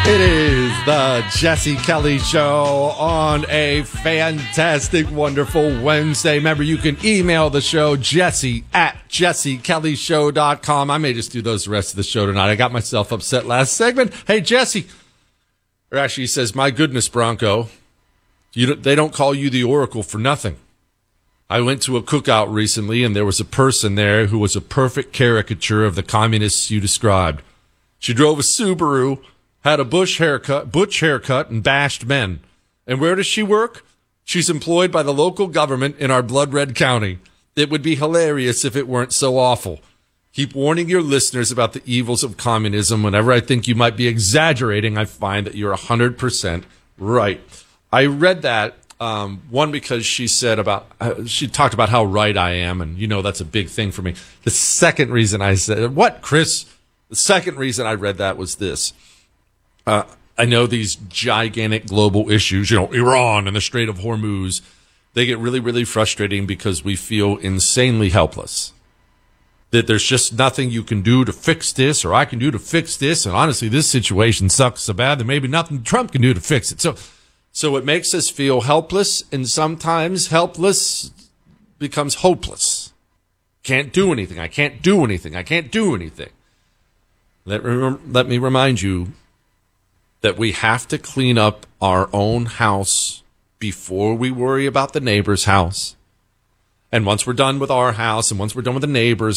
It is the Jesse Kelly Show on a fantastic, wonderful Wednesday. Remember, you can email the show, jesse@jessekellyshow.com. I may just do those the rest of the show tonight. I got myself upset last segment. Hey, Jesse. Or actually, he says, my goodness, Bronco, they don't call you the Oracle for nothing. I went to a cookout recently, and there was a person there who was a perfect caricature of the communists you described. She drove a Subaru, had a butch haircut, and bashed men. And where does she work? She's employed by the local government in our blood red county. It would be hilarious if it weren't so awful. Keep warning your listeners about the evils of communism. Whenever I think you might be exaggerating, I find that you're 100% right. I read that, one, because she said she talked about how right I am, and that's a big thing for me. The second reason I said, what, Chris? The second reason I read that was this. I know these gigantic global issues, Iran and the Strait of Hormuz, they get really, really frustrating because we feel insanely helpless. That there's just nothing you can do to fix this, or I can do to fix this, and honestly, this situation sucks so bad there may be nothing Trump can do to fix it. So it makes us feel helpless, and sometimes helpless becomes hopeless. Can't do anything. I can't do anything. I can't do anything. Let me remind you that we have to clean up our own house before we worry about the neighbor's house. And once we're done with our house, and once we're done with the neighbor's